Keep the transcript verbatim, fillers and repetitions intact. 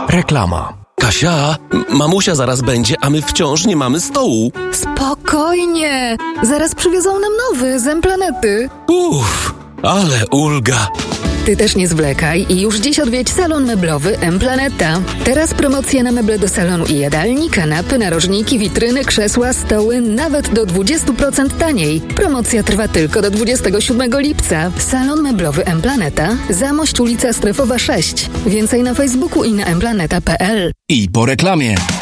Reklama. Kasia, mamusia zaraz będzie, a my wciąż nie mamy stołu. Spokojnie! Zaraz przywiozą nam nowy z M-Planety. Uff, ale ulga. Ty też nie zwlekaj i już dziś odwiedź salon meblowy M-Planeta. Teraz promocje na meble do salonu i jadalni, kanapy, narożniki, witryny, krzesła, stoły, nawet do dwadzieścia procent taniej. Promocja trwa tylko do dwudziestego siódmego lipca. Salon meblowy M-Planeta, Zamość, ulica Strefowa sześć. Więcej na Facebooku i na m planeta kropka p l. I po reklamie.